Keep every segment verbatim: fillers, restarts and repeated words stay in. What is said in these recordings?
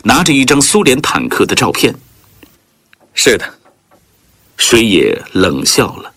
拿着一张苏联坦克的照片。 是的。 水野冷笑了。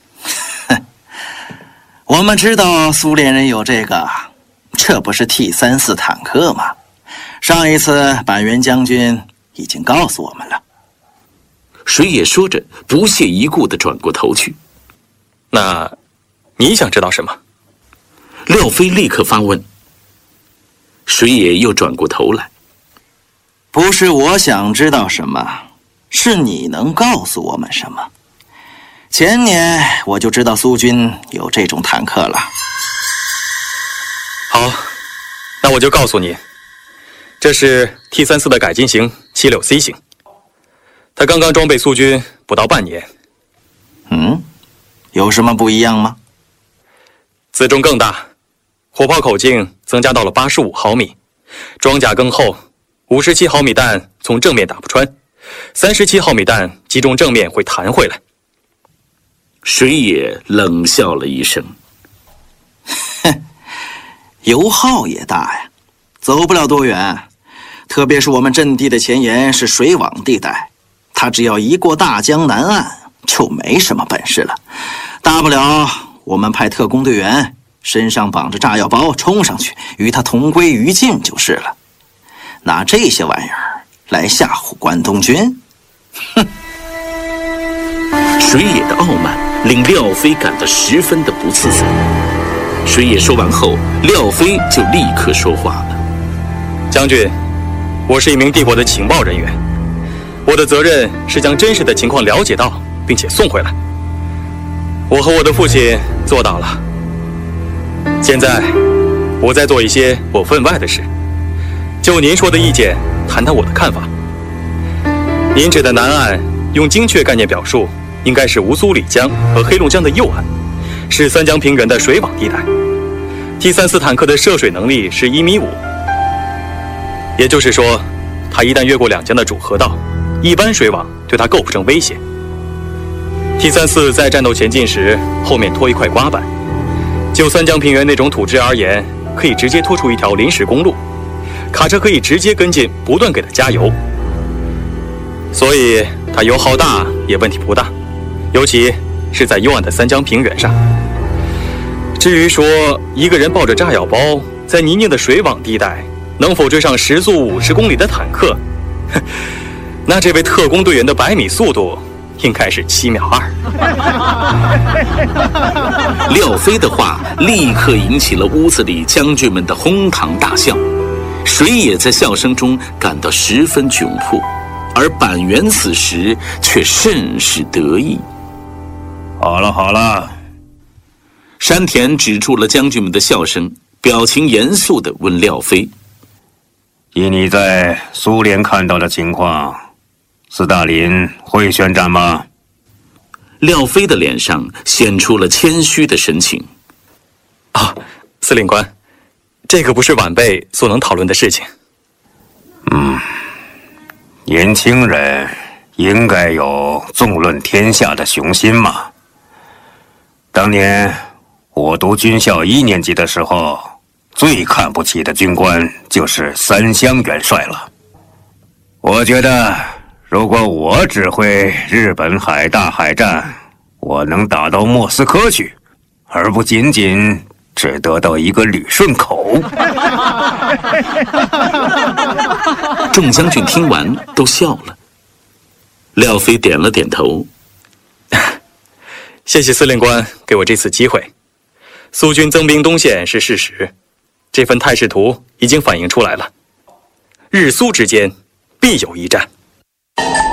我们知道苏联人有这个，这不是 T 三十四 坦克吗？上一次板垣将军已经告诉我们了。 水野说着，不屑一顾地转过头去。 那你想知道什么？ 廖飞立刻发问。水野又转过头来。 不是我想知道什么，是你能告诉我们什么？前年我就知道苏军有这种坦克了。 好，那我就告诉你，这是 T 三十四 的改进型 七六 C 型，它刚刚装备苏军不到半年。 嗯，有什么不一样吗？ 自重更大，火炮口径增加到了八十五毫米，装甲更厚，五十七毫米弹从正面打不穿，三十七毫米弹击中正面会弹回来。 水野冷笑了一声。 哼，油耗也大呀，走不了多远。特别是我们阵地的前沿是水网地带，他只要一过大江南岸，就没什么本事了。大不了我们派特工队员身上绑着炸药包冲上去，与他同归于尽就是了。拿这些玩意儿来吓唬关东军，哼！ 水野的傲慢令廖飞感到十分的不自在。水野说完后，廖飞就立刻说话了：“ 将军，我是一名帝国的情报人员，我的责任是将真实的情况了解到，并且送回来。我和我的父亲做到了。现在，我在做一些我分外的事，就您说的意见谈谈我的看法。您指的南岸，用精确概念表述，应该是乌苏里江和黑龙江的右岸，是三江平原的水网地带。T 三十四 坦克的涉水能力是一米五，也就是说，它一旦越过两江的主河道，一般水网对它构不成威胁。T 三十四 在战斗前进时，后面拖一块刮板，就三江平原那种土质而言，可以直接拖出一条临时公路，卡车可以直接跟进，不断给它加油。所以它油耗大也问题不大，尤其是在右岸的三江平原上。至于说一个人抱着炸药包在泥泞的水网地带能否追上时速五十公里的坦克，那这位特工队员的百米速度应该是七秒二。 廖飞的话立刻引起了屋子里将军们的哄堂大笑，水野在笑声中感到十分窘迫，而板垣此时却甚是得意。 好了好了， 山田止住了将军们的笑声，表情严肃地问廖飞：“ 以你在苏联看到的情况，斯大林会宣战吗？” 廖飞的脸上显出了谦虚的神情。 啊，司令官，这个不是晚辈所能讨论的事情。 嗯，年轻人应该有纵论天下的雄心嘛。当年我读军校一年级的时候，最看不起的军官就是三乡元帅了。我觉得如果我指挥日本海大海战，我能打到莫斯科去，而不仅仅只得到一个旅顺口。 众将军听完都笑了。廖飞点了点头。 谢谢司令官给我这次机会。苏军增兵东线是事实，这份态势图已经反映出来了。日苏之间必有一战。